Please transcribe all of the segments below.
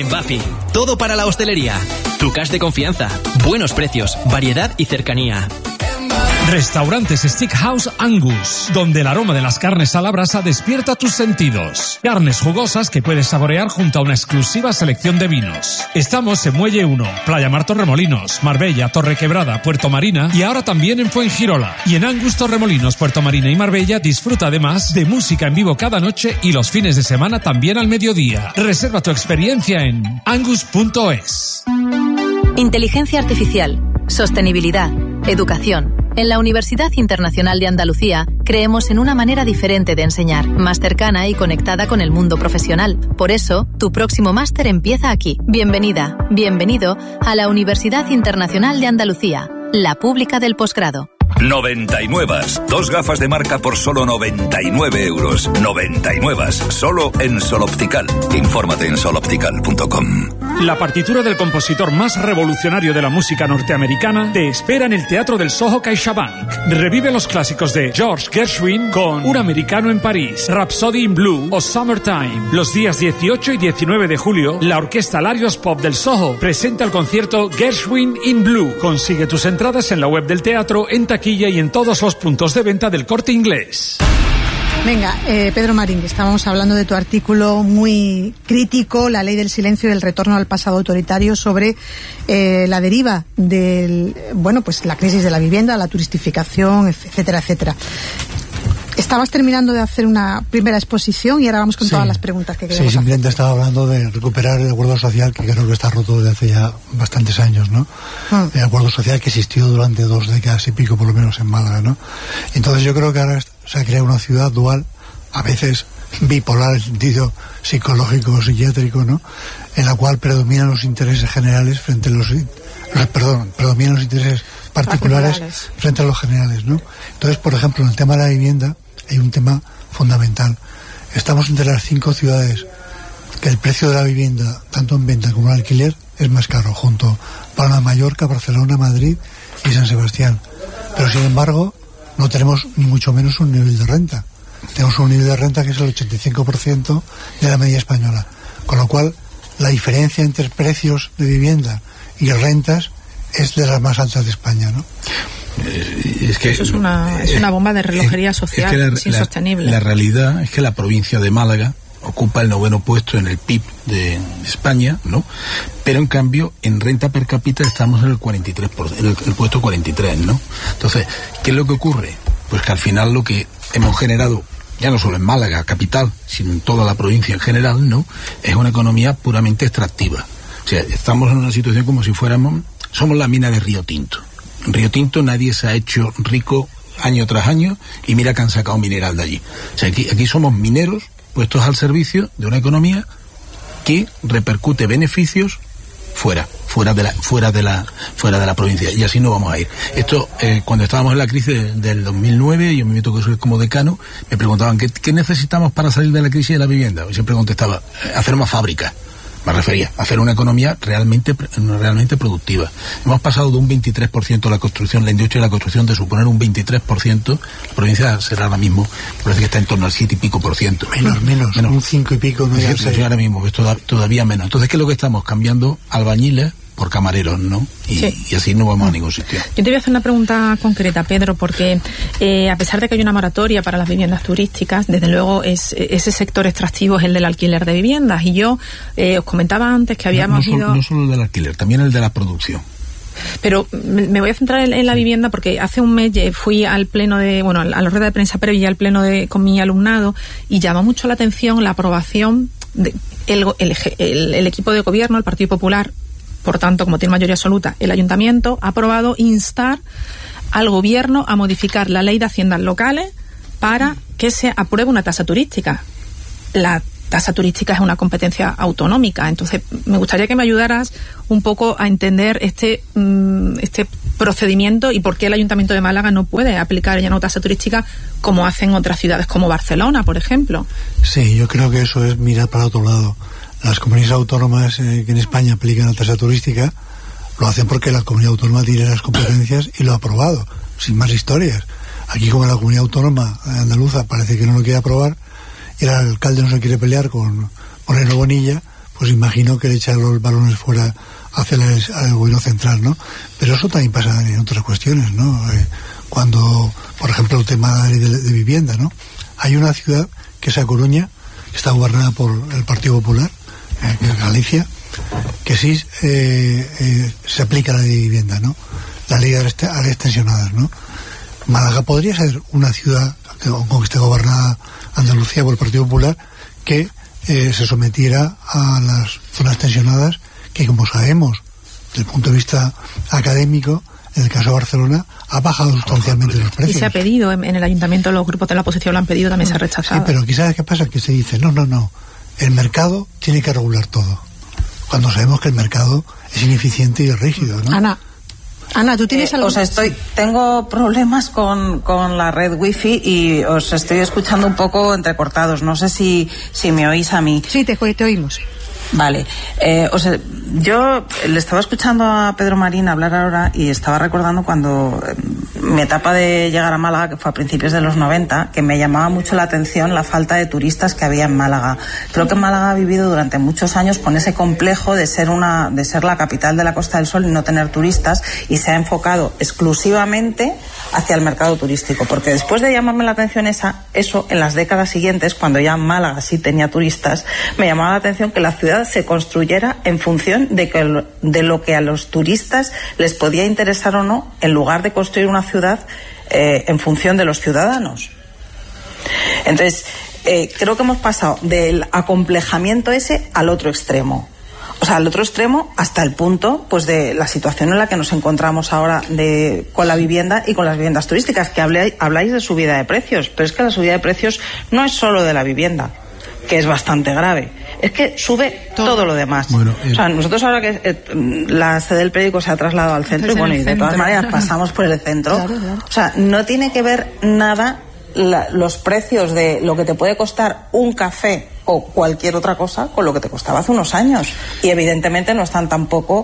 Buffy. Todo para la hostelería. Tu cash de confianza. Buenos precios, variedad y cercanía. Restaurantes Steakhouse Angus, donde el aroma de las carnes a la brasa despierta tus sentidos. Carnes jugosas que puedes saborear junto a una exclusiva selección de vinos. Estamos en Muelle 1, Playa Mar Torremolinos, Marbella, Torrequebrada, Puerto Marina y ahora también en Fuengirola. Y en Angus Torremolinos, Puerto Marina y Marbella disfruta además de música en vivo cada noche y los fines de semana también al mediodía. Reserva tu experiencia en angus.es. Inteligencia artificial, sostenibilidad, educación. En la Universidad Internacional de Andalucía creemos en una manera diferente de enseñar, más cercana y conectada con el mundo profesional. Por eso, tu próximo máster empieza aquí. Bienvenida, bienvenido a la Universidad Internacional de Andalucía, la pública del posgrado. 99. 2 gafas de marca por solo 99 euros. 99. Solo en Sol Optical. Infórmate en soloptical.com. La partitura del compositor más revolucionario de la música norteamericana te espera en el Teatro del Soho CaixaBank. Revive los clásicos de George Gershwin con Un americano en París, Rhapsody in Blue o Summertime. Los días 18 y 19 de julio, la Orquesta Larios Pop del Soho presenta el concierto Gershwin in Blue. Consigue tus entradas en la web del teatro, en taquilla y en todos los puntos de venta del Corte Inglés. Venga, Pedro Marín, estábamos hablando de tu artículo muy crítico, La ley del silencio y el retorno al pasado autoritario, sobre la deriva del, pues la crisis de la vivienda, la turistificación, etcétera, etcétera. Estabas terminando de hacer una primera exposición y ahora vamos con todas las preguntas que queremos hacer. Simplemente estaba hablando de recuperar el acuerdo social, que creo que está roto desde hace ya bastantes años, ¿no? El acuerdo social que existió durante 2 décadas y pico, por lo menos en Málaga, ¿no? Entonces yo creo que ahora se ha creado una ciudad dual, a veces bipolar en el sentido psicológico o psiquiátrico, ¿no? En la cual predominan los intereses generales frente a predominan los intereses particulares frente a los generales, ¿no? Entonces, por ejemplo, en el tema de la vivienda hay un tema fundamental. Estamos entre las 5 ciudades que el precio de la vivienda, tanto en venta como en alquiler, es más caro, junto a Palma, Mallorca, Barcelona, Madrid y San Sebastián. Pero sin embargo, no tenemos ni mucho menos un nivel de renta. Tenemos un nivel de renta que es el 85% de la media española. Con lo cual, la diferencia entre precios de vivienda y rentas es de las más altas de España, ¿no? Es que eso es una bomba de relojería social, es insostenible. La realidad es que la provincia de Málaga ocupa el 9º puesto en el PIB de España, ¿no? Pero en cambio, en renta per cápita estamos en el 43%, el puesto 43, ¿no? Entonces, ¿qué es lo que ocurre? Pues que al final lo que hemos generado, ya no solo en Málaga, capital, sino en toda la provincia en general, ¿no? Es una economía puramente extractiva. O sea, estamos en una situación como si somos la mina de Río Tinto. En Río Tinto nadie se ha hecho rico año tras año y mira que han sacado mineral de allí. O sea, aquí somos mineros puestos al servicio de una economía que repercute beneficios fuera de la provincia, y así no vamos a ir. Esto, cuando estábamos en la crisis del 2009, yo me tocó ser como decano, me preguntaban ¿qué necesitamos para salir de la crisis de la vivienda? Y siempre contestaba, hacer más fábricas. Me refería a hacer una economía realmente productiva. Hemos pasado de un 23% de la construcción, la industria de la construcción, de suponer un 23%, la provincia será ahora mismo, parece que está en torno al 7 y pico por ciento. Menos, un 5 y pico, no sé. Ahora mismo es todavía menos. Entonces, ¿qué es lo que estamos cambiando? Albañiles por camareros, ¿no? Y así no vamos a ningún sitio. Yo te voy a hacer una pregunta concreta, Pedro, porque a pesar de que hay una moratoria para las viviendas turísticas, desde luego ese sector extractivo es el del alquiler de viviendas. Y yo os comentaba antes que habíamos ido... No solo el del alquiler, también el de la producción. Pero me voy a centrar en la vivienda porque hace un mes fui al pleno a la rueda de prensa previa al pleno con mi alumnado, y llamó mucho la atención la aprobación el equipo de gobierno, el Partido Popular. Por tanto, como tiene mayoría absoluta, el Ayuntamiento ha aprobado instar al Gobierno a modificar la ley de haciendas locales para que se apruebe una tasa turística. La tasa turística es una competencia autonómica, entonces me gustaría que me ayudaras un poco a entender este procedimiento y por qué el Ayuntamiento de Málaga no puede aplicar ya una tasa turística como hacen otras ciudades como Barcelona, por ejemplo. Sí, yo creo que eso es mirar para otro lado. Las comunidades autónomas que en España aplican la tasa turística lo hacen porque la comunidad autónoma tiene las competencias y lo ha aprobado, sin más historias. Aquí, como la comunidad autónoma andaluza parece que no lo quiere aprobar y el alcalde no se quiere pelear con Moreno Bonilla, pues imagino que le echan los balones fuera hacia el gobierno central, ¿no? Pero eso también pasa en otras cuestiones, ¿no? Cuando, por ejemplo, el tema de vivienda, ¿no? Hay una ciudad, que es A Coruña, que está gobernada por el Partido Popular, que es Galicia, que sí se aplica la ley de vivienda, ¿no? La ley de áreas tensionadas, ¿no? Málaga podría ser una ciudad, aunque esté gobernada Andalucía por el Partido Popular, que se sometiera a las zonas tensionadas, que como sabemos, desde el punto de vista académico, en el caso de Barcelona, ha bajado sustancialmente los precios. Y se ha pedido en el ayuntamiento, los grupos de la oposición lo han pedido, también se ha rechazado. Sí, pero quizás ¿qué pasa? Que se dice, no, el mercado tiene que regular todo, cuando sabemos que el mercado es ineficiente y es rígido, ¿no? Ana, ¿tú tienes algo? Tengo problemas con la red wifi y os estoy escuchando un poco entrecortados. No sé si me oís a mí. Sí, te oímos. Vale. Yo le estaba escuchando a Pedro Marín hablar ahora y estaba recordando cuando mi etapa de llegar a Málaga, que fue a principios de los 90, que me llamaba mucho la atención la falta de turistas que había en Málaga. Creo que Málaga ha vivido durante muchos años con ese complejo de ser la capital de la Costa del Sol y no tener turistas, y se ha enfocado exclusivamente hacia el mercado turístico, porque después de llamarme la atención eso en las décadas siguientes, cuando ya Málaga sí tenía turistas, me llamaba la atención que la ciudad se construyera en función de lo que a los turistas les podía interesar o no, en lugar de construir una ciudad en función de los ciudadanos. Entonces, creo que hemos pasado del acomplejamiento ese al otro extremo. O sea, al otro extremo hasta el punto pues de la situación en la que nos encontramos ahora con la vivienda y con las viviendas turísticas, que habláis de subida de precios, pero es que la subida de precios no es solo de la vivienda, que es bastante grave, es que sube todo lo demás. Bueno, o sea, nosotros ahora que la sede del periódico se ha trasladado al centro, y de todas maneras pasamos por el centro, claro. O sea, no tiene que ver nada los precios de lo que te puede costar un café o cualquier otra cosa con lo que te costaba hace unos años, y evidentemente no están tampoco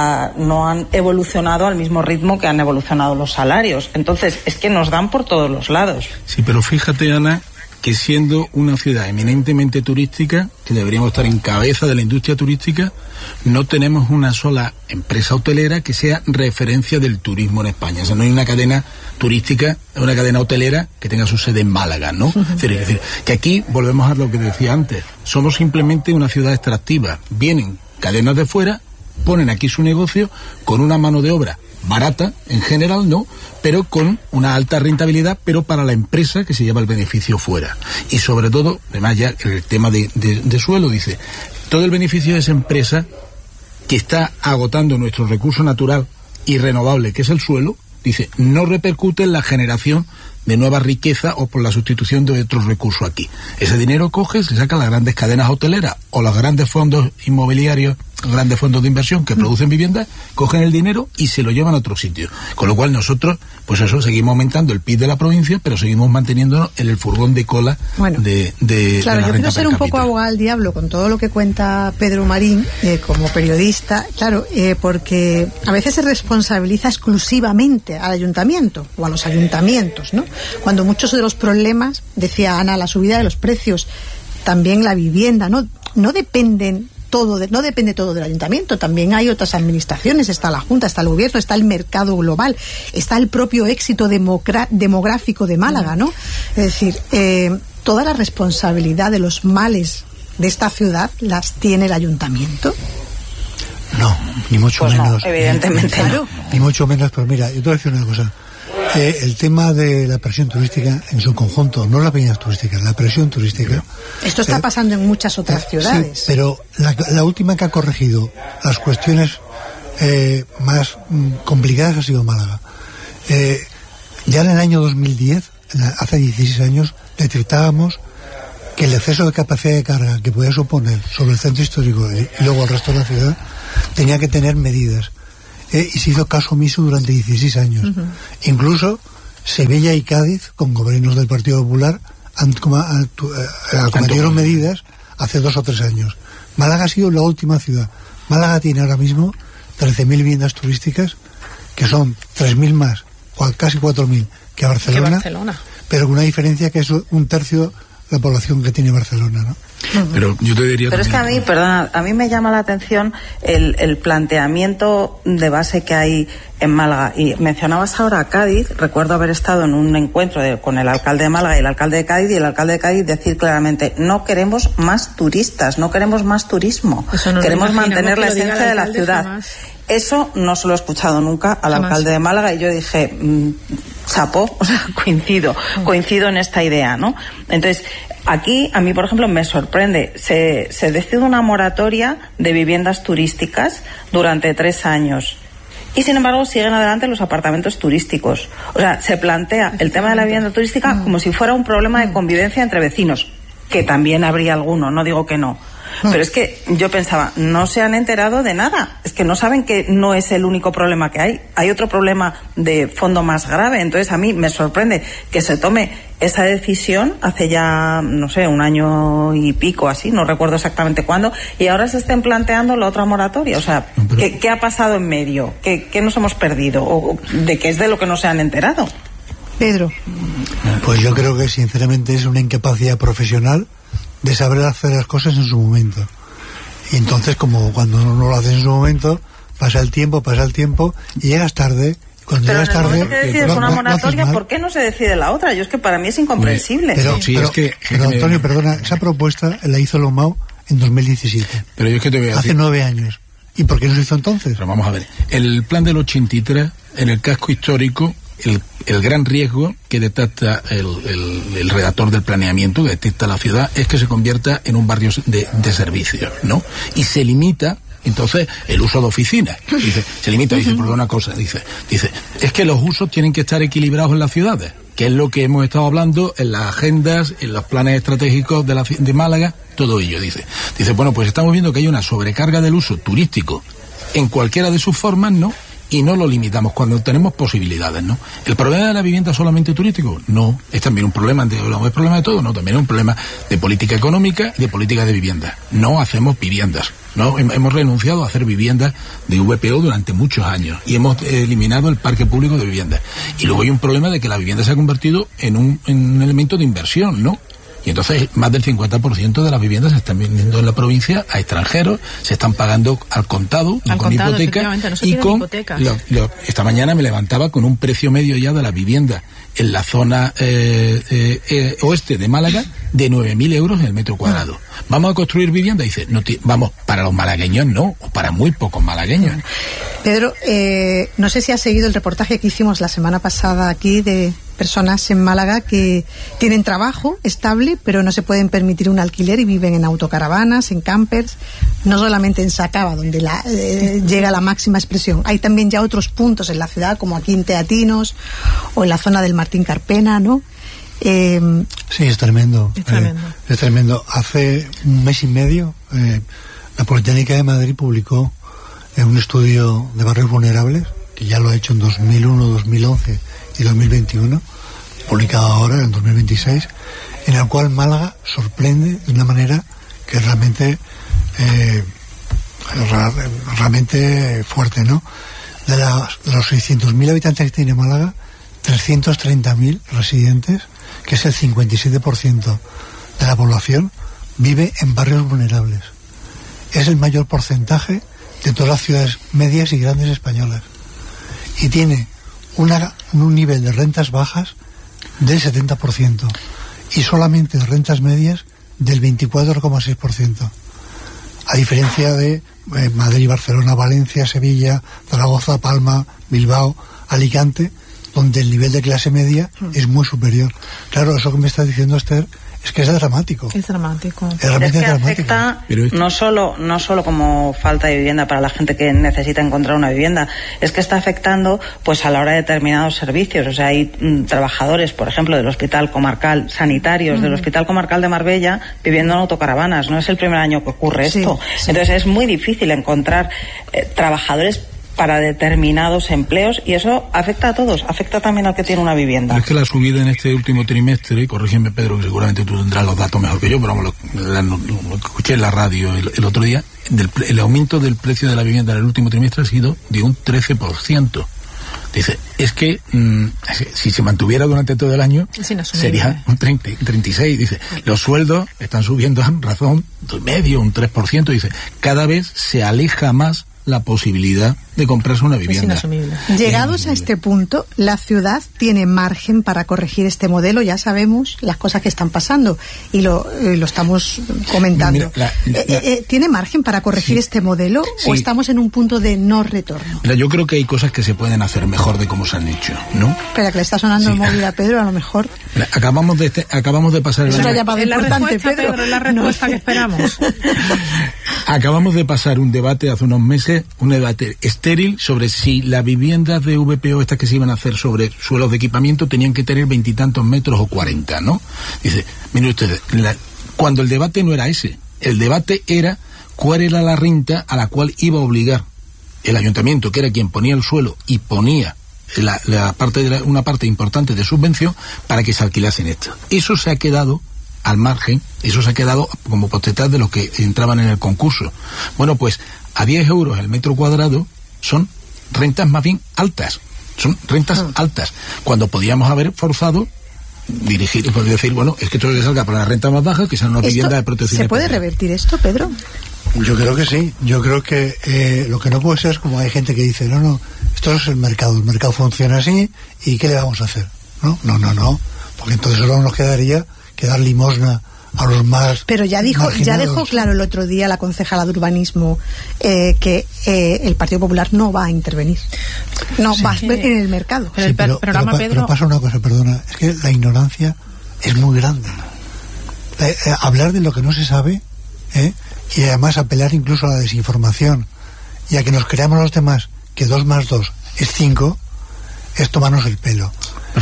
no han evolucionado al mismo ritmo que han evolucionado los salarios. Entonces es que nos dan por todos los lados. Sí, pero fíjate, Ana, que siendo una ciudad eminentemente turística, que deberíamos estar en cabeza de la industria turística, no tenemos una sola empresa hotelera que sea referencia del turismo en España. O sea, no hay una cadena turística, una cadena hotelera que tenga su sede en Málaga, ¿no? Es decir, que aquí volvemos a lo que decía antes, somos simplemente una ciudad extractiva. Vienen cadenas de fuera, ponen aquí su negocio con una mano de obra barata en general, ¿no? Pero con una alta rentabilidad, pero para la empresa que se lleva el beneficio fuera. Y sobre todo, además ya el tema de suelo, dice, todo el beneficio de esa empresa que está agotando nuestro recurso natural y renovable, que es el suelo, dice, no repercute en la generación de nueva riqueza o por la sustitución de otros recursos aquí. Ese dinero coge, se saca las grandes cadenas hoteleras o los grandes fondos inmobiliarios, grandes fondos de inversión que producen viviendas, cogen el dinero y se lo llevan a otro sitio. Con lo cual nosotros, pues eso, seguimos aumentando el PIB de la provincia, pero seguimos manteniéndonos en el furgón de cola de claro, la yo renta quiero ser un poco abogada del diablo con todo lo que cuenta Pedro Marín como periodista, claro, porque a veces se responsabiliza exclusivamente al ayuntamiento o a los ayuntamientos, ¿no? Cuando muchos de los problemas, decía Ana, la subida de los precios, también la vivienda, no depende todo del ayuntamiento, también hay otras administraciones, está la Junta, está el gobierno, está el mercado global, está el propio éxito demográfico de Málaga, ¿no? Es decir, toda la responsabilidad de los males de esta ciudad las tiene el ayuntamiento. No, ni mucho pues menos. No, evidentemente no. Ni mucho menos, pero mira, yo te voy a decir una cosa. El tema de la presión turística en su conjunto, no las peñas turísticas, la presión turística. Esto está pasando en muchas otras ciudades. Sí, pero la última que ha corregido las cuestiones más complicadas ha sido Málaga. Ya en el año 2010, hace 16 años, detectábamos que el exceso de capacidad de carga que podía suponer sobre el centro histórico y luego el resto de la ciudad tenía que tener medidas. Y se hizo caso omiso durante 16 años. Uh-huh. Incluso Sevilla y Cádiz, con gobiernos del Partido Popular, acometieron medidas hace 2 o 3 años. Málaga ha sido la última ciudad. Málaga tiene ahora mismo 13.000 viviendas turísticas, que son 3.000 más, casi 4.000 que Barcelona, pero con una diferencia que es 1/3 la población que tiene Barcelona, ¿no? Pero yo te diría... Pero es que a mí, perdona, a mí me llama la atención el planteamiento de base que hay en Málaga. Y mencionabas ahora a Cádiz. Recuerdo haber estado en un encuentro con el alcalde de Málaga y el alcalde de Cádiz, y el alcalde de Cádiz decir claramente: no queremos más turistas, no queremos más turismo, queremos mantener la esencia de la ciudad. Jamás. Eso no se lo he escuchado nunca al alcalde de Málaga, y yo dije, chapó, o sea, coincido en esta idea, ¿no? Entonces, aquí, a mí, por ejemplo, me sorprende, se decide una moratoria de viviendas turísticas durante 3 años. Y sin embargo siguen adelante los apartamentos turísticos. O sea, se plantea el tema de la vivienda turística como si fuera un problema de convivencia entre vecinos, que también habría alguno, no digo que no. Pero es que yo pensaba, no se han enterado de nada, es que no saben que no es el único problema que hay otro problema de fondo más grave. Entonces a mí me sorprende que se tome esa decisión hace ya, no sé, 1 año y pico así, no recuerdo exactamente cuándo, y ahora se estén planteando la otra moratoria. O sea, ¿qué ha pasado en medio? ¿Qué nos hemos perdido? ¿O de qué es de lo que no se han enterado? Pedro. Pues yo creo que sinceramente es una incapacidad profesional de saber hacer las cosas en su momento. Y entonces, como cuando no lo haces en su momento, pasa el tiempo y llegas tarde. Cuando pero llegas tarde, que decides una moratoria, ¿por qué no se decide la otra? Yo es que para mí es incomprensible. Pero Antonio, perdona, esa propuesta la hizo Lomao en 2017. Pero yo es que te voy a decir, hace 9 años. ¿Y por qué no se hizo entonces? Pero vamos a ver, el plan del 83, en el casco histórico, el gran riesgo que detecta el redactor del planeamiento, que detecta la ciudad, es que se convierta en un barrio de servicios, ¿no? Y se limita entonces el uso de oficinas. Dice por una cosa, dice, es que los usos tienen que estar equilibrados en las ciudades, que es lo que hemos estado hablando en las agendas, en los planes estratégicos de Málaga, todo ello. Dice, bueno, pues estamos viendo que hay una sobrecarga del uso turístico en cualquiera de sus formas, ¿no? Y no lo limitamos cuando tenemos posibilidades, ¿no? ¿El problema de la vivienda es solamente turístico? No, es también un problema, ¿es problema de todo? No, también es un problema de política económica y de política de vivienda. No hacemos viviendas, ¿no? Hemos renunciado a hacer viviendas de VPO durante muchos años y hemos eliminado el parque público de viviendas. Y luego hay un problema de que la vivienda se ha convertido en un elemento de inversión, ¿no? Y entonces más del 50% de las viviendas se están vendiendo en la provincia a extranjeros, se están pagando al contado, no con hipoteca, no y con esta mañana me levantaba con un precio medio ya de la vivienda en la zona oeste de Málaga de 9.000 euros el metro cuadrado. ¿Vamos a construir vivienda? Dice, no, vamos, para los malagueños no, o para muy pocos malagueños. Pedro, no sé si has seguido el reportaje que hicimos la semana pasada aquí de personas en Málaga que tienen trabajo estable, pero no se pueden permitir un alquiler y viven en autocaravanas, en campers, no solamente en Sacaba, donde llega la máxima expresión. Hay también ya otros puntos en la ciudad, como aquí en Teatinos o en la zona del Martín Carpena, ¿no? Sí, es tremendo. Es tremendo. Hace 1 mes y medio, la Politécnica de Madrid publicó un estudio de barrios vulnerables, que ya lo ha hecho en 2001, 2011 y 2021, publicado ahora en 2026, en el cual Málaga sorprende de una manera que es realmente fuerte, ¿no? De los 600.000 habitantes que tiene Málaga, 330.000 residentes, que es el 57% de la población, vive en barrios vulnerables. Es el mayor porcentaje de todas las ciudades medias y grandes españolas. Y tiene un nivel de rentas bajas del 70% y solamente de rentas medias del 24,6%. A diferencia de Madrid, Barcelona, Valencia, Sevilla, Zaragoza, Palma, Bilbao, Alicante, donde el nivel de clase media es muy superior. Claro, eso que me está diciendo Esther es que es dramático. Es dramático. Es que afecta no solo como falta de vivienda para la gente que necesita encontrar una vivienda, es que está afectando pues a la hora de determinados servicios. O sea, hay trabajadores, por ejemplo, del Hospital Comarcal, sanitarios del Hospital Comarcal de Marbella, viviendo en autocaravanas. No es el primer año que ocurre esto. Sí. Entonces es muy difícil encontrar trabajadores para determinados empleos, y eso afecta a todos, afecta también al que tiene una vivienda. Pero es que la subida en este último trimestre, corrígeme Pedro, que seguramente tú tendrás los datos mejor que yo, pero vamos, lo escuché en la radio el otro día, el aumento del precio de la vivienda en el último trimestre ha sido de un 13%. Dice, es que si se mantuviera durante todo el año, sería un 36. Dice, los sueldos están subiendo a razón de medio, un 3%. Dice, cada vez se aleja más la posibilidad de comprarse una vivienda. Es inasumible. Llegados a este punto, la ciudad tiene margen para corregir este modelo. Ya sabemos las cosas que están pasando y lo estamos comentando. Mira, ¿tiene margen para corregir este modelo o estamos en un punto de no retorno? Mira, yo creo que hay cosas que se pueden hacer mejor de cómo se han hecho, ¿no? Espera, que le está sonando el móvil a Pedro, a lo mejor. Mira, acabamos de pasar es la respuesta, Pedro, es la respuesta que esperamos. Acabamos de pasar un debate hace unos meses, un debate estéril sobre si las viviendas de VPO, estas que se iban a hacer sobre suelos de equipamiento, tenían que tener 20 y tantos metros o 40, ¿no? Dice, miren ustedes, cuando el debate no era ese, el debate era cuál era la renta a la cual iba a obligar el ayuntamiento, que era quien ponía el suelo y ponía una parte importante de subvención para que se alquilasen esto. Eso se ha quedado al margen, eso se ha quedado como potestad de los que entraban en el concurso. Bueno, pues a 10 euros el metro cuadrado son rentas más bien altas, altas, cuando podíamos haber forzado dirigir, por decir, bueno, es que todo que salga para la renta más baja, que sea una vivienda de protección. ¿Se puede revertir esto, Pedro? Yo creo que sí. Yo creo que lo que no puede ser es como hay gente que dice, no, esto es el mercado funciona así, ¿y qué le vamos a hacer? No, porque entonces solo nos quedaría que dar limosna a los más. Pero ya dejó claro el otro día la concejala de urbanismo que el Partido Popular no va a intervenir, va en el mercado. Pero pasa una cosa, perdona, es que la ignorancia es muy grande. Hablar de lo que no se sabe, y además apelar incluso a la desinformación y a que nos creamos los demás que 2 más 2 es 5, es tomarnos el pelo.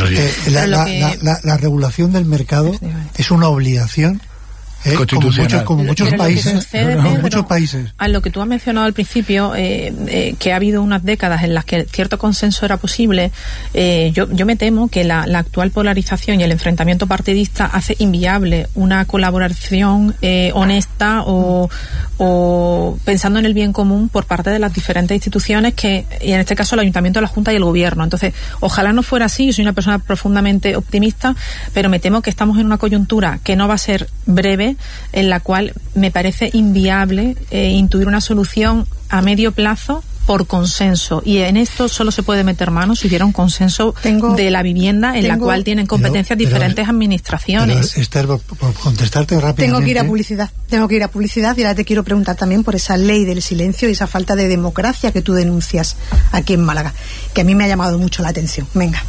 La regulación del mercado es una obligación como muchos países. A lo que tú has mencionado al principio, que ha habido unas décadas en las que cierto consenso era posible, yo me temo que la actual polarización y el enfrentamiento partidista hace inviable una colaboración honesta o pensando en el bien común por parte de las diferentes instituciones y en este caso el Ayuntamiento, la Junta y el Gobierno. Entonces, ojalá no fuera así. Yo soy una persona profundamente optimista, pero me temo que estamos en una coyuntura que no va a ser breve, en la cual me parece inviable intuir una solución a medio plazo por consenso, y en esto solo se puede meter mano si hubiera un consenso de la vivienda en la cual tienen competencias diferentes administraciones. Esther, por contestarte rápidamente. Tengo que ir a publicidad y ahora te quiero preguntar también por esa ley del silencio y esa falta de democracia que tú denuncias aquí en Málaga, que a mí me ha llamado mucho la atención. Venga.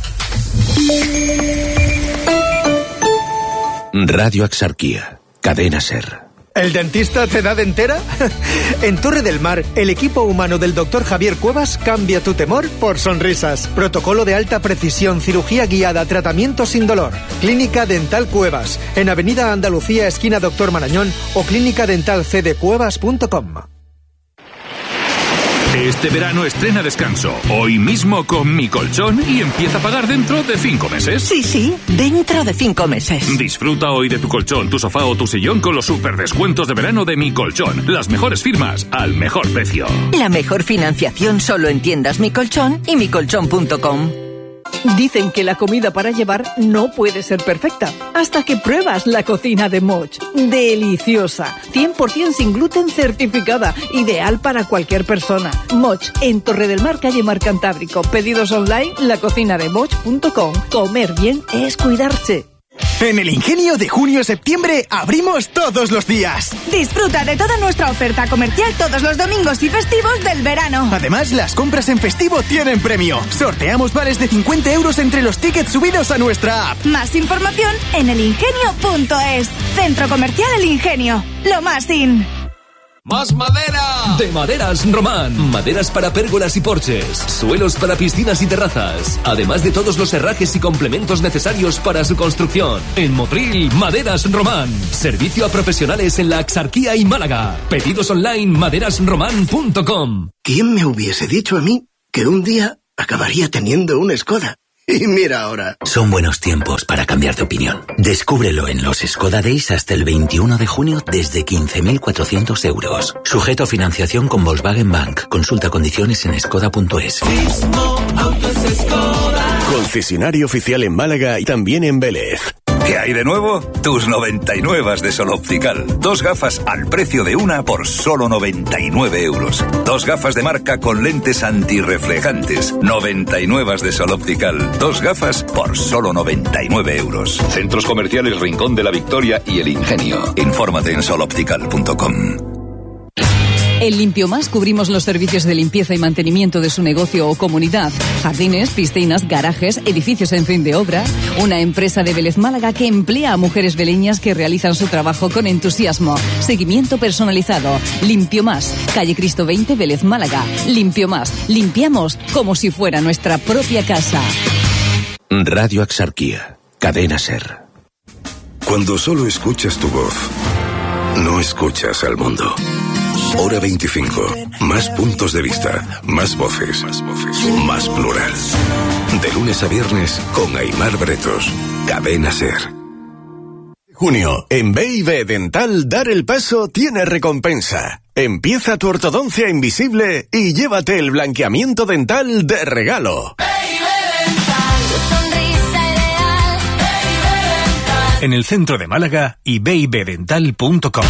Radio Axarquía, Cadena SER. ¿El dentista te da dentera? En Torre del Mar, el equipo humano del Dr. Javier Cuevas cambia tu temor por sonrisas. Protocolo de alta precisión, cirugía guiada, tratamiento sin dolor. Clínica Dental Cuevas, en Avenida Andalucía, esquina Doctor Marañón, o clínicadentalcdcuevas.com. Este verano estrena descanso. Hoy mismo con Mi Colchón y empieza a pagar dentro de 5 meses. Sí, dentro de 5 meses. Disfruta hoy de tu colchón, tu sofá o tu sillón con los super descuentos de verano de Mi Colchón. Las mejores firmas al mejor precio. La mejor financiación solo en tiendas Mi Colchón y micolchón.com. Dicen que la comida para llevar no puede ser perfecta hasta que pruebas la cocina de Moch. Deliciosa, 100% sin gluten certificada, ideal para cualquier persona. Moch, en Torre del Mar, calle Mar Cantábrico. Pedidos online, lacocinademoch.com. Comer bien es cuidarse. En el Ingenio de junio-septiembre abrimos todos los días. Disfruta de toda nuestra oferta comercial todos los domingos y festivos del verano. Además, las compras en festivo tienen premio. Sorteamos vales de 50 euros entre los tickets subidos a nuestra app. Más información en elingenio.es. Centro Comercial El Ingenio. Lo más in. ¡Más madera! De Maderas Román. Maderas para pérgolas y porches. Suelos para piscinas y terrazas. Además de todos los herrajes y complementos necesarios para su construcción. En Motril, Maderas Román. Servicio a profesionales en la Axarquía y Málaga. Pedidos online maderasroman.com. ¿Quién me hubiese dicho a mí que un día acabaría teniendo un Skoda? Y mira ahora. Son buenos tiempos para cambiar de opinión. Descúbrelo en los Skoda Days hasta el 21 de junio desde 15.400 euros. Sujeto a financiación con Volkswagen Bank. Consulta condiciones en skoda.es. Concesionario oficial en Málaga y también en Vélez. ¿Qué hay de nuevo? Tus 99 de Sol Optical. 2 gafas al precio de una por solo 99 euros. 2 gafas de marca con lentes antirreflejantes. 99 de Sol Optical. 2 gafas por solo 99 euros. Centros comerciales Rincón de la Victoria y El Ingenio. Infórmate en soloptical.com. En Limpio Más cubrimos los servicios de limpieza y mantenimiento de su negocio o comunidad. Jardines, piscinas, garajes, edificios en fin de obra. Una empresa de Vélez Málaga que emplea a mujeres veleñas que realizan su trabajo con entusiasmo. Seguimiento personalizado. Limpio Más. Calle Cristo 20, Vélez Málaga. Limpio Más. Limpiamos como si fuera nuestra propia casa. Radio Axarquía. Cadena SER. Cuando solo escuchas tu voz, no escuchas al mundo. Hora 25. Más puntos de vista, más voces, más plural. De lunes a viernes con Aimar Bretos. Cadena SER. Junio, en B&B Dental, dar el paso tiene recompensa. Empieza tu ortodoncia invisible y llévate el blanqueamiento dental de regalo. En el centro de Málaga y babydental.com.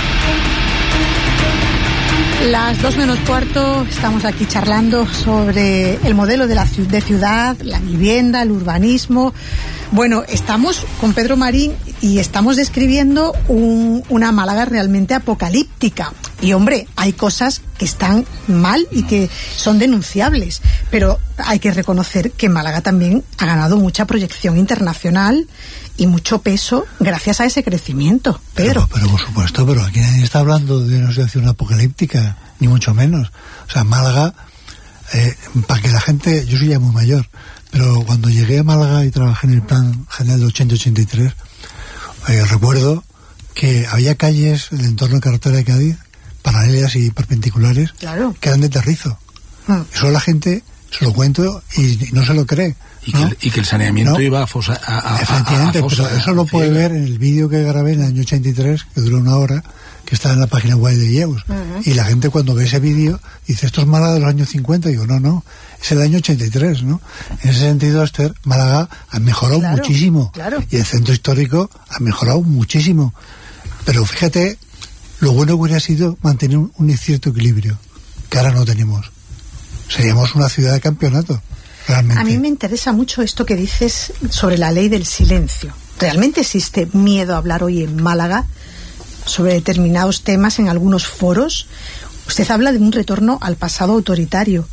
Las 2:15, estamos aquí charlando sobre el modelo de ciudad, la vivienda, el urbanismo. Bueno, estamos con Pedro Marín y estamos describiendo una Málaga realmente apocalíptica. Y hombre, hay cosas que están mal y que son denunciables, pero hay que reconocer que Málaga también ha ganado mucha proyección internacional y mucho peso gracias a ese crecimiento, Pedro. Pero por supuesto, pero aquí nadie está hablando de una situación apocalíptica, ni mucho menos. O sea, Málaga, para que la gente, yo soy ya muy mayor, pero cuando llegué a Málaga y trabajé en el Plan General de 80-83, recuerdo que había calles del entorno de carretera de Cádiz, paralelas y perpendiculares, claro, que eran de terrizo. Eso la gente se lo cuento y no se lo cree. Y que el saneamiento iba a efectivamente, pero eso lo puede ver en el vídeo que grabé en el año 83, que duró 1 hora, que está en la página web de IEUS. Y la gente cuando ve ese vídeo dice, esto es Málaga de los años 50. Y digo, no, es el año 83, ¿no? En ese sentido, Esther, Málaga ha mejorado muchísimo. Claro. Y el centro histórico ha mejorado muchísimo. Pero fíjate, lo bueno que hubiera sido mantener un cierto equilibrio, que ahora no tenemos. Seríamos una ciudad de campeonato. Realmente. A mí me interesa mucho esto que dices sobre la ley del silencio. ¿Realmente existe miedo a hablar hoy en Málaga sobre determinados temas en algunos foros? Usted habla de un retorno al pasado autoritario.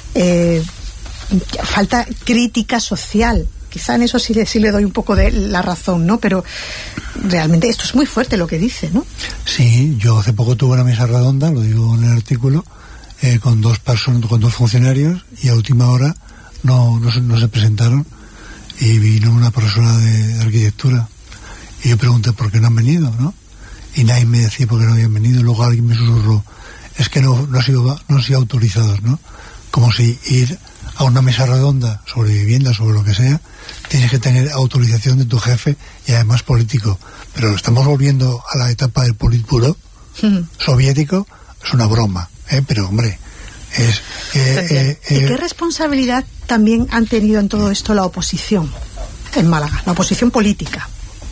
Falta crítica social. Quizá en eso sí le doy un poco de la razón, ¿no? Pero realmente esto es muy fuerte lo que dice, ¿no? Sí, yo hace poco tuve una mesa redonda, lo digo en el artículo, con dos funcionarios, y a última hora no se presentaron, y vino una profesora de arquitectura y yo pregunté por qué no han venido, ¿no? Y nadie me decía por qué no habían venido. Luego alguien me susurró, es que no han sido autorizados, ¿no? Como si ir a una mesa redonda sobre vivienda, sobre lo que sea, tienes que tener autorización de tu jefe y además político. Pero estamos volviendo a la etapa del Politburo soviético. Es una broma, pero hombre, ¿Y qué responsabilidad también han tenido en todo esto la oposición en Málaga, la oposición política?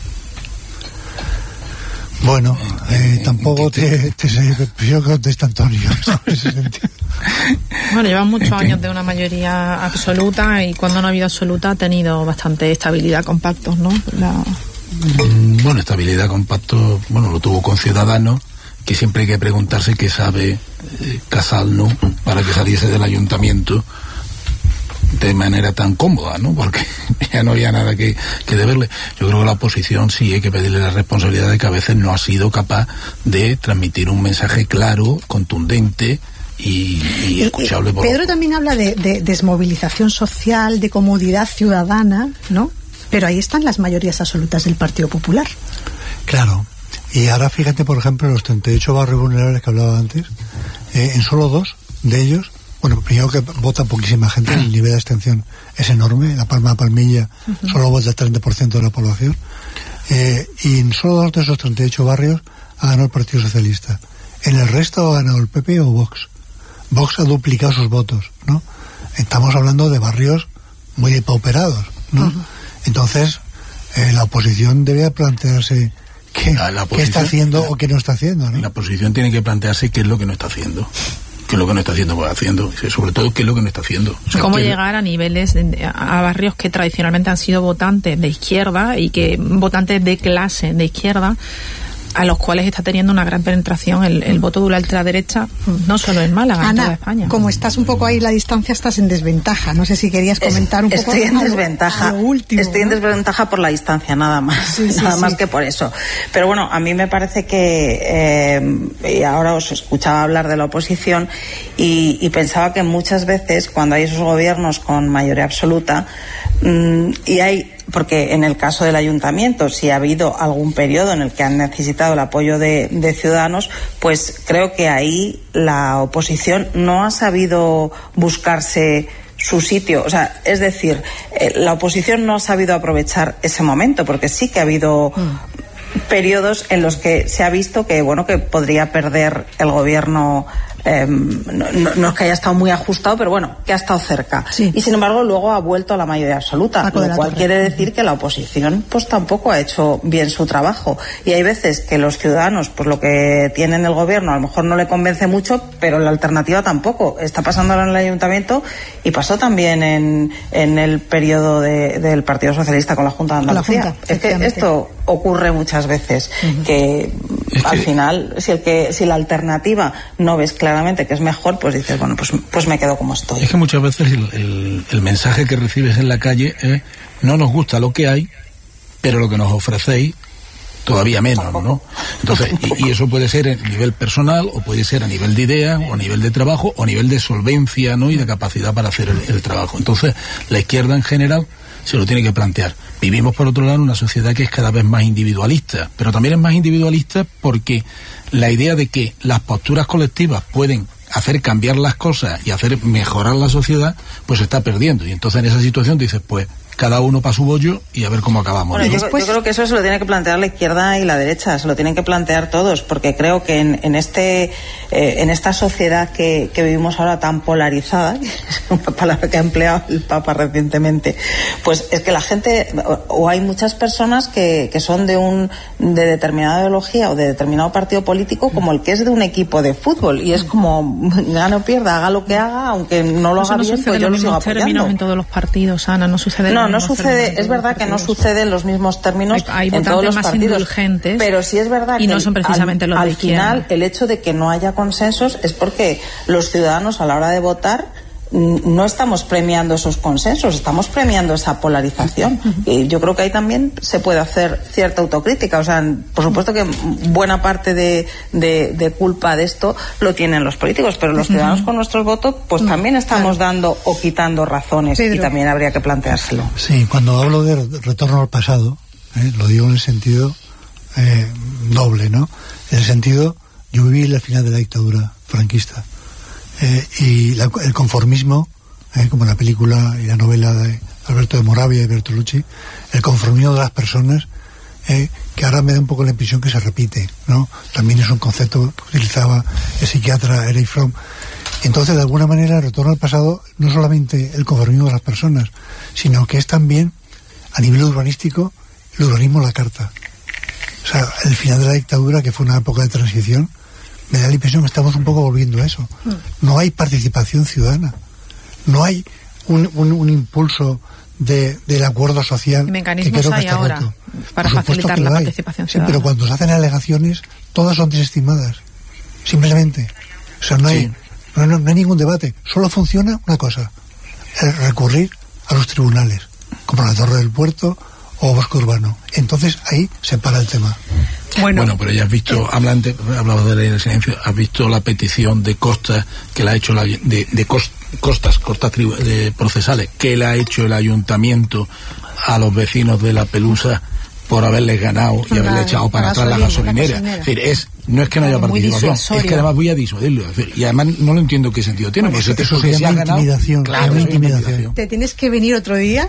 Bueno, tampoco te yo contesta Antonio en ese sentido. Bueno, llevan muchos años de una mayoría absoluta, y cuando no ha habido absoluta ha tenido bastante estabilidad con pactos, ¿no? Bueno, estabilidad con pactos, lo tuvo con Ciudadanos, que siempre hay que preguntarse qué sabe Casal, ¿no? Para que saliese del ayuntamiento de manera tan cómoda, ¿no? Porque ya no había nada que deberle. Yo creo que la oposición sí hay que pedirle la responsabilidad de que a veces no ha sido capaz de transmitir un mensaje claro, contundente y escuchable. Pedro también habla de desmovilización social, de comodidad ciudadana, ¿no? Pero ahí están las mayorías absolutas del Partido Popular. Claro. Y ahora fíjate, por ejemplo, los 38 barrios vulnerables que hablaba antes, en solo 2 de ellos Bueno, primero que vota poquísima gente, el nivel de abstención es enorme. La Palma Palmilla solo vota el 30% de la población. Y en solo 2 de esos 38 barrios ha ganado el Partido Socialista. En el resto ha ganado el PP o Vox. Vox ha duplicado sus votos, ¿no? Estamos hablando de barrios muy depauperados, ¿no? Entonces, la oposición debe plantearse qué está haciendo o qué no está haciendo, ¿no? La oposición tiene que plantearse qué es lo que no está haciendo. ¿Qué es lo que no está haciendo? Pues haciendo. Sobre todo, ¿qué es lo que no está haciendo? O sea, ¿cómo llegar a niveles, a barrios que tradicionalmente han sido votantes de izquierda y que votantes de clase de izquierda, a los cuales está teniendo una gran penetración el voto de la ultraderecha, no solo en Málaga, en toda España? Como estás un poco ahí la distancia, estás en desventaja. No sé si querías comentar un poco. Estoy en desventaja. Estoy en desventaja por la distancia, nada más. Nada más que por eso. Pero bueno, a mí me parece que, y ahora os escuchaba hablar de la oposición y pensaba que muchas veces cuando hay esos gobiernos con mayoría absoluta, y hay, porque en el caso del ayuntamiento, si ha habido algún periodo en el que han necesitado el apoyo de Ciudadanos, pues creo que ahí la oposición no ha sabido buscarse su sitio. O sea, es decir, la oposición no ha sabido aprovechar ese momento, porque sí que ha habido periodos en los que se ha visto que, bueno, que podría perder el gobierno. No es que haya estado muy ajustado, pero bueno, que ha estado cerca. Y sin embargo luego ha vuelto a la mayoría absoluta, lo cual quiere decir que la oposición pues tampoco ha hecho bien su trabajo. Y hay veces que los ciudadanos, pues lo que tienen el gobierno a lo mejor no le convence mucho, pero la alternativa tampoco. Está pasando ahora en el ayuntamiento y pasó también en el periodo del Partido Socialista con la Junta de Andalucía. Es que esto ocurre muchas veces, que al final, si la alternativa no ves claramente que es mejor, pues dices, bueno, pues me quedo como estoy. Es que muchas veces el mensaje que recibes en la calle es: no nos gusta lo que hay, pero lo que nos ofrecéis todavía menos, ¿no? Entonces, y eso puede ser a nivel personal, o puede ser a nivel de ideas, o a nivel de trabajo, o a nivel de solvencia, ¿no? Y de capacidad para hacer el trabajo. Entonces, la izquierda en general se lo tiene que plantear. Vivimos, por otro lado, en una sociedad que es cada vez más individualista, pero también es más individualista porque la idea de que las posturas colectivas pueden hacer cambiar las cosas y hacer mejorar la sociedad, pues se está perdiendo. Y entonces en esa situación dices, pues cada uno para su bollo y a ver cómo acabamos. Bueno, yo creo que eso se lo tiene que plantear la izquierda y la derecha, se lo tienen que plantear todos, porque creo que en esta sociedad que vivimos ahora tan polarizada, es una palabra que ha empleado el Papa recientemente, pues es que la gente, o hay muchas personas que son de determinada ideología o de determinado partido político, como el que es de un equipo de fútbol, y es como, gane o pierda, haga lo que haga, aunque no lo haga bien, pues yo lo sigo apoyando. Términos en todos los partidos, Ana, no sucede. No sucede, es verdad que no sucede en los mismos términos en todos los partidos, pero sí es verdad y que no son precisamente los de al final el hecho de que no haya consensos es porque los ciudadanos a la hora de votar no estamos premiando esos consensos, estamos premiando esa polarización. Y yo creo que ahí también se puede hacer cierta autocrítica. O sea, por supuesto que buena parte de culpa de esto lo tienen los políticos, pero los ciudadanos con nuestros votos pues también estamos dando o quitando razones, y también habría que planteárselo. Sí, cuando hablo de retorno al pasado, lo digo en el sentido doble, ¿no? En el sentido, yo viví la final de la dictadura franquista. Y el conformismo, como la película y la novela de Alberto de Moravia y Bertolucci, el conformismo de las personas, que ahora me da un poco la impresión que se repite, ¿no? También es un concepto que utilizaba el psiquiatra Erich Fromm. Entonces, de alguna manera, el retorno al pasado no solamente el conformismo de las personas, sino que es también, a nivel urbanístico, el urbanismo a la carta. O sea, el final de la dictadura, que fue una época de transición, me da la impresión que estamos un poco volviendo a eso. No hay participación ciudadana, no hay un impulso del acuerdo social. Mecanismos que creo que está ahora roto. Para facilitar la participación ciudadana. Sí, pero cuando se hacen alegaciones, todas son desestimadas, simplemente. O sea, no hay ningún debate. Solo funciona una cosa: recurrir a los tribunales, como la Torre del Puerto o Bosque Urbano. Entonces ahí se para el tema. Bueno, pero ya has visto, hablabas de ley del silencio, has visto la petición de costas que la ha hecho costas procesales que la ha hecho el ayuntamiento a los vecinos de La Pelusa por haberles ganado y haberle echado para atrás la gasolinera. Es decir, no es que no haya participación, es que además voy a disuadirlo. Es decir, y además no lo entiendo qué sentido tiene, porque eso se ha ganado. Claro, intimidación. Te tienes que venir otro día,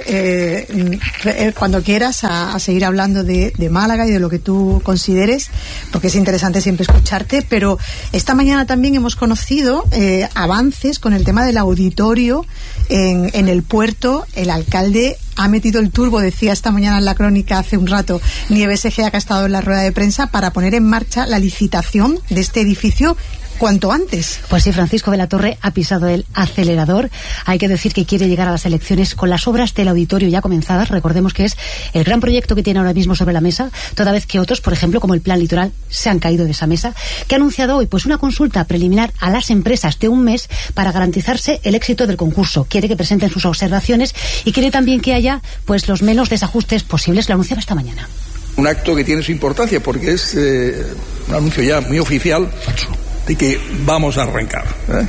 cuando quieras, a seguir hablando de Málaga y de lo que tú consideres, porque es interesante siempre escucharte. Pero esta mañana también hemos conocido avances con el tema del auditorio en el puerto. El alcalde ha metido el turbo, decía esta mañana en la crónica hace un rato Nieves Egea, que ha estado en la rueda de prensa, para poner en marcha la licitación de este edificio cuanto antes. Pues sí, Francisco de la Torre ha pisado el acelerador. Hay que decir que quiere llegar a las elecciones con las obras del auditorio ya comenzadas. Recordemos que es el gran proyecto que tiene ahora mismo sobre la mesa, toda vez que otros, por ejemplo, como el Plan Litoral, se han caído de esa mesa, que ha anunciado hoy pues una consulta preliminar a las empresas de un mes para garantizarse el éxito del concurso. Quiere que presenten sus observaciones y quiere también que haya pues los menos desajustes posibles. Lo anunciaba esta mañana. Un acto que tiene su importancia porque es un anuncio ya muy oficial de que vamos a arrancar.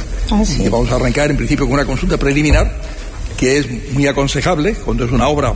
Y vamos a arrancar en principio con una consulta preliminar que es muy aconsejable cuando es una obra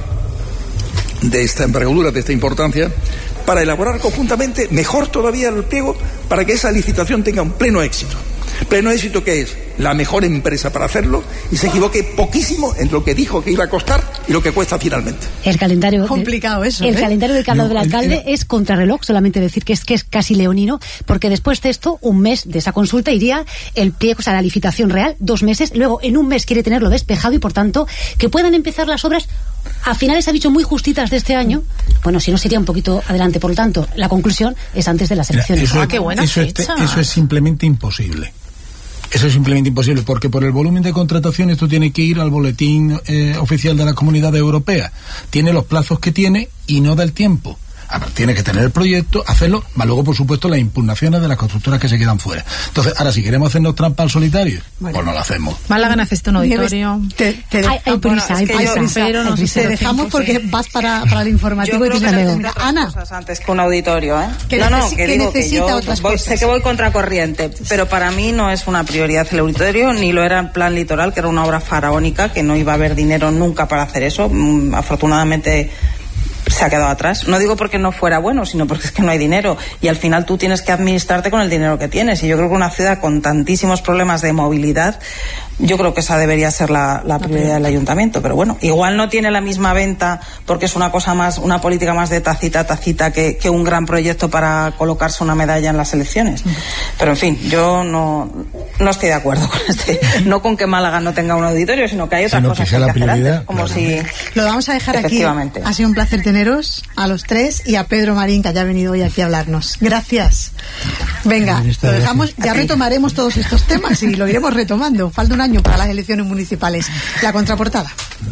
de esta envergadura, de esta importancia, para elaborar conjuntamente, mejor todavía el pliego, para que esa licitación tenga un pleno éxito. Pleno éxito que es la mejor empresa para hacerlo y se equivoque poquísimo en lo que dijo que iba a costar y lo que cuesta finalmente. El calendario complicado eso. El calendario de cada del alcalde es contrarreloj, solamente decir que es casi leonino, porque después de esto, un mes de esa consulta iría el pliego, o sea, la licitación real, 2 meses, luego en un mes quiere tenerlo despejado y por tanto que puedan empezar las obras a finales, ha dicho, muy justitas de este año. Bueno, si no sería un poquito adelante, por lo tanto, la conclusión es antes de las elecciones. Qué buena fecha. Eso es simplemente imposible. Eso es simplemente imposible, porque por el volumen de contrataciones esto tiene que ir al boletín oficial de la Comunidad Europea. Tiene los plazos que tiene y no da el tiempo. Tiene que tener el proyecto, hacerlo, más luego, por supuesto, las impugnaciones de las constructoras que se quedan fuera. Entonces, ahora, si queremos hacernos trampa al solitario, pues no lo hacemos. Málaga necesita un auditorio. Hay prisa, pero no te dejamos porque vas para el informativo y tienes la media. Ana. Antes que un auditorio, que necesita otras cosas. Sé que voy contracorriente, pero para mí no es una prioridad el auditorio, ni lo era el Plan Litoral, que era una obra faraónica, que no iba a haber dinero nunca para hacer eso. Afortunadamente se ha quedado atrás. No digo porque no fuera bueno, sino porque es que no hay dinero y al final tú tienes que administrarte con el dinero que tienes. Y yo creo que una ciudad con tantísimos problemas de movilidad, yo creo que esa debería ser la prioridad del ayuntamiento. Pero bueno, igual no tiene la misma venta porque es una cosa más, una política más de tacita que un gran proyecto para colocarse una medalla en las elecciones. Pero en fin, yo no estoy de acuerdo con no con que Málaga no tenga un auditorio, sino que hay otras cosas que hay que hacer antes, como si... Lo vamos a dejar aquí. Ha sido un placer teneros a los tres y a Pedro Marín, que haya venido hoy aquí a hablarnos. Gracias. Venga, lo dejamos, ya retomaremos todos estos temas y lo iremos retomando. Falta un año para las elecciones municipales. La contraportada.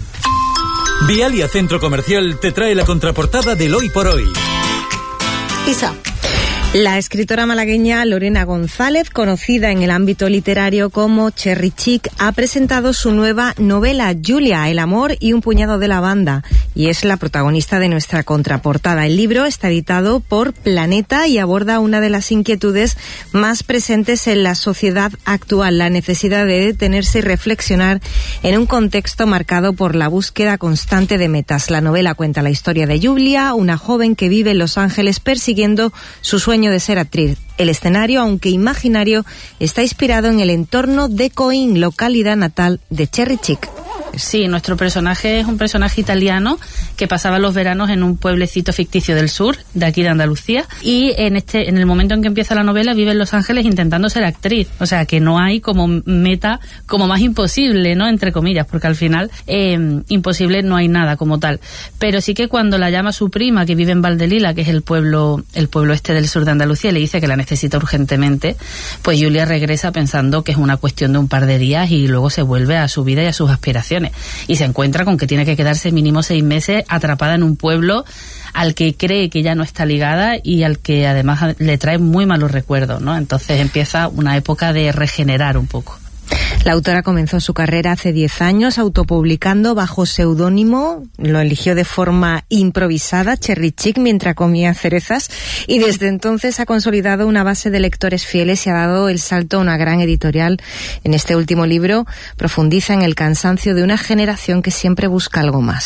Vialia Centro Comercial te trae la contraportada del Hoy por Hoy. Isa. La escritora malagueña Lorena González, conocida en el ámbito literario como Cherry Chick, ha presentado su nueva novela Julia, el amor y un puñado de lavanda, y es la protagonista de nuestra contraportada. El libro está editado por Planeta y aborda una de las inquietudes más presentes en la sociedad actual, la necesidad de detenerse y reflexionar en un contexto marcado por la búsqueda constante de metas. La novela cuenta la historia de Julia, una joven que vive en Los Ángeles persiguiendo su sueño de ser actriz. El escenario, aunque imaginario, está inspirado en el entorno de Coín, localidad natal de Cherry Chick. Sí, nuestro personaje es un personaje italiano que pasaba los veranos en un pueblecito ficticio del sur, de aquí de Andalucía, y en el momento en que empieza la novela vive en Los Ángeles intentando ser actriz, o sea que no hay como meta como más imposible, ¿no?, entre comillas, porque al final imposible no hay nada como tal, pero sí que cuando la llama su prima, que vive en Valdelila, que es el pueblo este del sur de Andalucía, y le dice que la necesita urgentemente, pues Julia regresa pensando que es una cuestión de un par de días y luego se vuelve a su vida y a sus aspiraciones. Y se encuentra con que tiene que quedarse mínimo 6 meses atrapada en un pueblo al que cree que ya no está ligada y al que además le trae muy malos recuerdos, ¿no? Entonces empieza una época de regenerar un poco. La autora comenzó su carrera hace 10 años autopublicando bajo seudónimo, lo eligió de forma improvisada, Cherry Chick, mientras comía cerezas, y desde entonces ha consolidado una base de lectores fieles y ha dado el salto a una gran editorial. En este último libro profundiza en el cansancio de una generación que siempre busca algo más.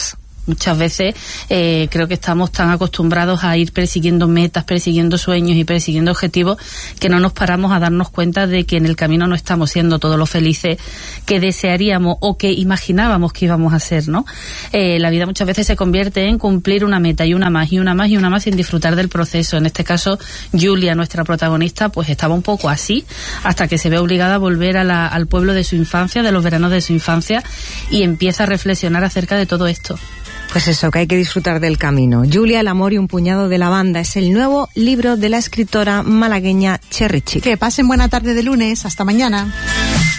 Muchas veces creo que estamos tan acostumbrados a ir persiguiendo metas, persiguiendo sueños y persiguiendo objetivos que no nos paramos a darnos cuenta de que en el camino no estamos siendo todos lo felices que desearíamos o que imaginábamos que íbamos a ser, ¿no? La vida muchas veces se convierte en cumplir una meta y una más y una más y una más sin disfrutar del proceso. En este caso, Julia, nuestra protagonista, pues estaba un poco así hasta que se ve obligada a volver al pueblo de su infancia, de los veranos de su infancia, y empieza a reflexionar acerca de todo esto. Pues eso, que hay que disfrutar del camino. Julia, el amor y un puñado de lavanda es el nuevo libro de la escritora malagueña Cherry Chick. Que pasen buena tarde de lunes. Hasta mañana.